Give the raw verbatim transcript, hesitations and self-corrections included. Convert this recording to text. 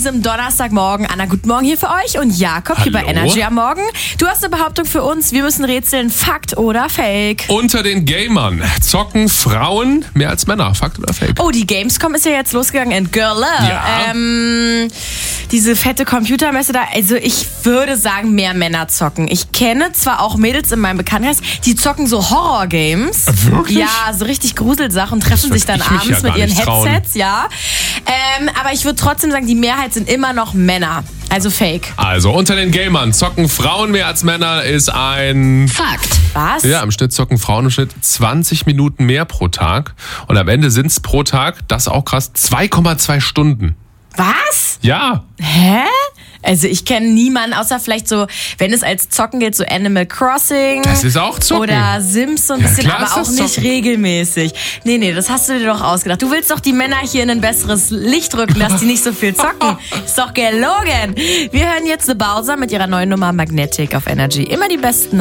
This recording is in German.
diesem Donnerstagmorgen. Anna, guten Morgen hier für euch und Jakob Hallo. hier bei Energy am Morgen. Du hast eine Behauptung für uns. Wir müssen rätseln, Fakt oder Fake? Unter den Gamern zocken Frauen mehr als Männer. Fakt oder Fake? Oh, die Gamescom ist ja jetzt losgegangen in Girl Love. Ja. Ähm, diese fette Computermesse da. Also ich würde sagen, mehr Männer zocken. Ich kenne zwar auch Mädels in meinem Bekanntenkreis, die zocken so Horror-Games. Wirklich? Ja, so richtig Gruselsachen, treffen Das sich dann würd ich mich abends ja mit gar ihren nicht trauen. Headsets. Ja. Ähm, aber ich würde trotzdem sagen, die Mehrheit sind immer noch Männer. Also Fake. Also, unter den Gamern zocken Frauen mehr als Männer ist ein... Fakt. Was? Ja, im Schnitt zocken Frauen im Schnitt zwanzig Minuten mehr pro Tag. Und am Ende sind es pro Tag, das ist auch krass, zwei Komma zwei Stunden. Was? Ja. Hä? Also ich kenne niemanden, außer vielleicht so, wenn es als Zocken gilt, so Animal Crossing. Das ist auch Zocken. Oder Sims so ein Ja, bisschen, klar aber ist auch das nicht Zocken. regelmäßig. Nee, nee, das hast du dir doch ausgedacht. Du willst doch die Männer hier in ein besseres Licht rücken, dass die nicht so viel zocken. Ist doch gelogen. Wir hören jetzt The Bowser mit ihrer neuen Nummer Magnetic auf Energy. Immer die besten